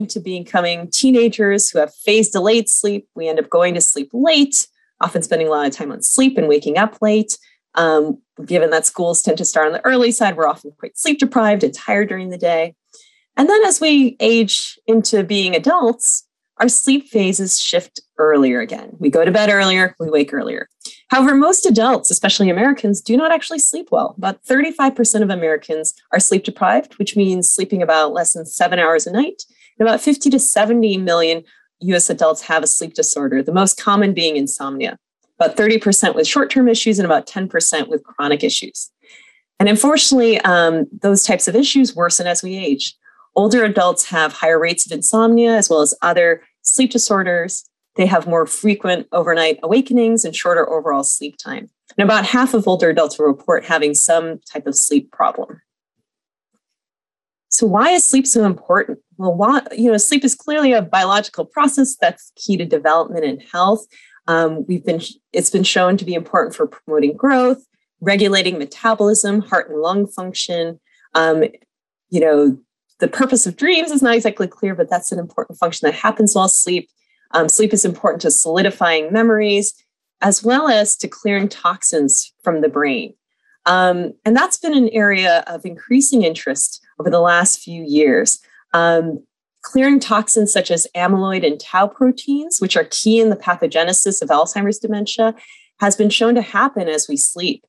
to becoming teenagers who have phase-delayed sleep. We end up going to sleep late, often spending a lot of time on sleep and waking up late. Given that schools tend to start on the early side, we're often quite sleep deprived and tired during the day. And then as we age into being adults, our sleep phases shift earlier again. We go to bed earlier, we wake earlier. However, most adults, especially Americans, do not actually sleep well. About 35% of Americans are sleep deprived, which means sleeping about less than 7 hours a night. And about 50 to 70 million US adults have a sleep disorder, the most common being insomnia. About 30% with short-term issues and about 10% with chronic issues. And unfortunately, those types of issues worsen as we age. Older adults have higher rates of insomnia as well as other sleep disorders. They have more frequent overnight awakenings and shorter overall sleep time. And about half of older adults will report having some type of sleep problem. So why is sleep so important? Well, sleep is clearly a biological process that's key to development and health. It's been shown to be important for promoting growth, regulating metabolism, heart and lung function. The purpose of dreams is not exactly clear, but that's an important function that happens while sleep. Sleep is important to solidifying memories, as well as to clearing toxins from the brain. And that's been an area of increasing interest over the last few years. Clearing toxins such as amyloid and tau proteins, which are key in the pathogenesis of Alzheimer's dementia, has been shown to happen as we sleep.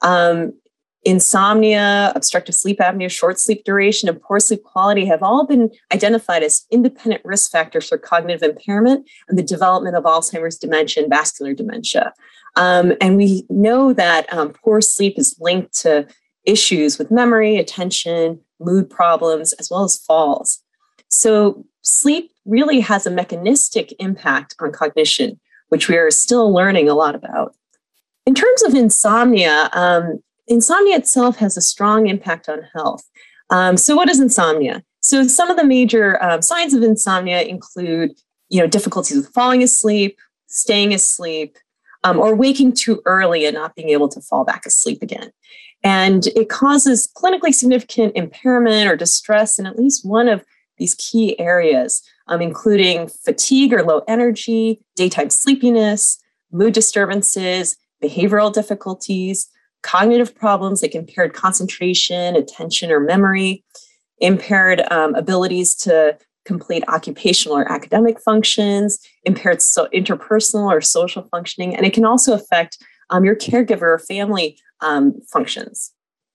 Insomnia, obstructive sleep apnea, short sleep duration, and poor sleep quality have all been identified as independent risk factors for cognitive impairment and the development of Alzheimer's dementia and vascular dementia. And we know that poor sleep is linked to issues with memory, attention, mood problems, as well as falls. So sleep really has a mechanistic impact on cognition, which we are still learning a lot about. In terms of insomnia, insomnia itself has a strong impact on health. So what is insomnia? So some of the major signs of insomnia include, difficulties with falling asleep, staying asleep, or waking too early and not being able to fall back asleep again. And it causes clinically significant impairment or distress in at least one of these key areas, including fatigue or low energy, daytime sleepiness, mood disturbances, behavioral difficulties, cognitive problems like impaired concentration, attention, or memory, impaired abilities to complete occupational or academic functions, impaired interpersonal or social functioning, and it can also affect your caregiver or family functions.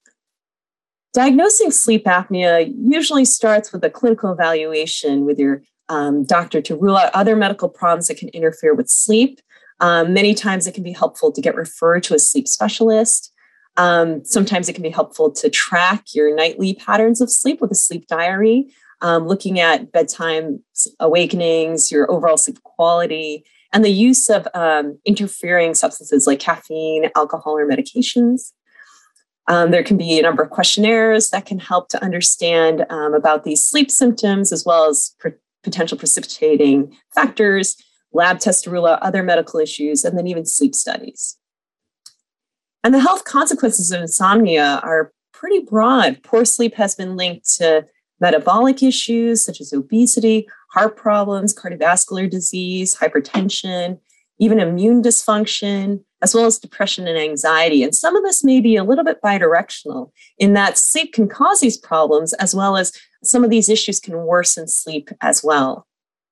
Diagnosing sleep apnea usually starts with a clinical evaluation with your doctor to rule out other medical problems that can interfere with sleep. Many times it can be helpful to get referred to a sleep specialist. Sometimes it can be helpful to track your nightly patterns of sleep with a sleep diary, looking at bedtime awakenings, your overall sleep quality, and the use of interfering substances like caffeine, alcohol, or medications. There can be a number of questionnaires that can help to understand about these sleep symptoms, as well as potential precipitating factors, lab tests to rule out other medical issues, and then even sleep studies. And the health consequences of insomnia are pretty broad. Poor sleep has been linked to metabolic issues such as obesity, heart problems, cardiovascular disease, hypertension, even immune dysfunction, as well as depression and anxiety. And some of this may be a little bit bidirectional in that sleep can cause these problems, as well as some of these issues can worsen sleep as well.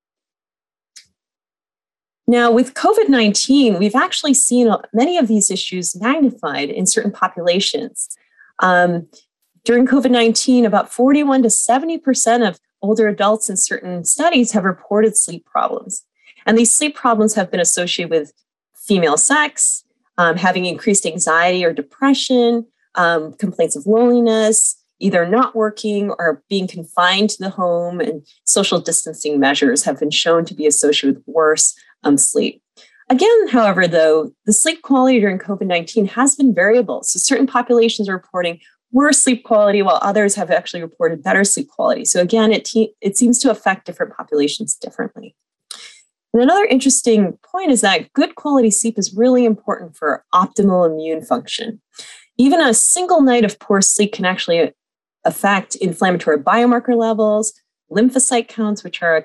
Now, with COVID-19, we've actually seen many of these issues magnified in certain populations. During COVID-19, about 41 to 70% of older adults in certain studies have reported sleep problems. And these sleep problems have been associated with female sex, having increased anxiety or depression, complaints of loneliness, either not working or being confined to the home, and social distancing measures have been shown to be associated with worse sleep. Again, however, though, the sleep quality during COVID-19 has been variable. So certain populations are reporting worse sleep quality, while others have actually reported better sleep quality. So again, it seems to affect different populations differently. And another interesting point is that good quality sleep is really important for optimal immune function. Even a single night of poor sleep can actually affect inflammatory biomarker levels, lymphocyte counts, which are